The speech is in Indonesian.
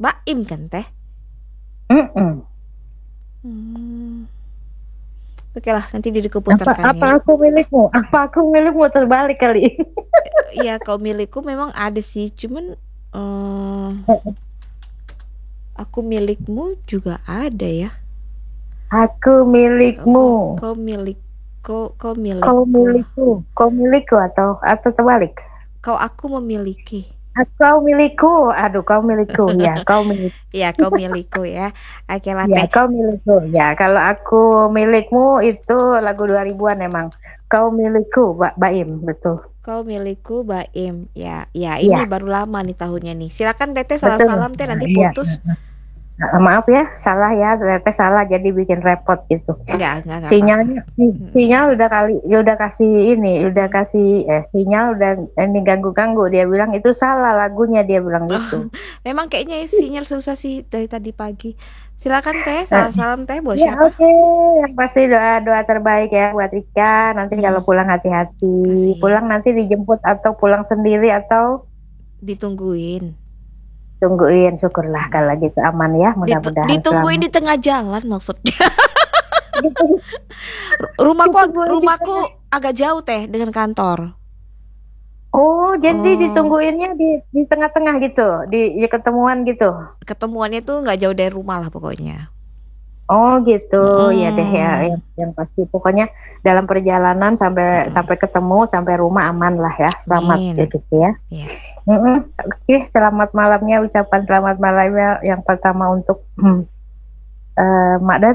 Baim kan teh? Mm-mm. Hmm. Oke lah, nanti Didi putarkan Apa ya. aku milikmu? Apa aku milikmu terbalik kali? Iya, kau milikku memang ada sih, cuman eh, aku milikmu juga ada ya. Aku Oh, milikmu. kau milik, kau Kau milikku. milikku. Kau milikku atau terbalik? Kau aku memiliki. Kau milikku. Aduh, kau milikku. Ya, kau milik. Ya, kau milikku ya. Oke lah Ya, teh. kau milikku. Ya, kalau aku milikmu itu lagu 2000-an emang. Kau milikku, Baim, betul. Kau milikku Baim. Ya, ya ini Iya, baru lama nih tahunnya nih. Silakan Teteh salah betul. salam teh Nah, nanti iya. putus. Maaf ya, salah ya, ternyata salah jadi bikin repot gitu. Enggak apa-apa. Sinyalnya, sinyal udah kali, ya udah kasih ini, udah kasih sinyal dan ini ganggu-ganggu. Dia bilang itu salah lagunya, dia bilang Oh, gitu. memang kayaknya sinyal susah sih dari tadi pagi. Silakan Teh, Eh, salah salam Teh buat Ya siapa? oke, yang pasti doa-doa terbaik ya buat Ika. Nanti kalau Hmm, pulang hati-hati. kasih. Pulang nanti dijemput atau pulang sendiri atau Ditungguin. tungguin. Syukurlah kalau gitu aman ya. Mudah-mudahan Ditungguin selamat. di tengah jalan maksudnya. Gitu, ditungguin di Rumahku tengah. agak jauh Teh dengan kantor. Oh, jadi Oh, ditungguinnya di tengah-tengah gitu, di ketemuan gitu. ketemuannya tuh nggak jauh dari rumah lah pokoknya. Oh gitu, ya deh ya, Mm-mm. yang pasti pokoknya dalam perjalanan sampai Mm-mm. sampai ketemu sampai rumah aman lah ya, selamat ya Amin. gitu ya. Ya. Mm-mm. Oke, selamat malamnya, ucapan selamat malamnya yang pertama untuk Mak Dan.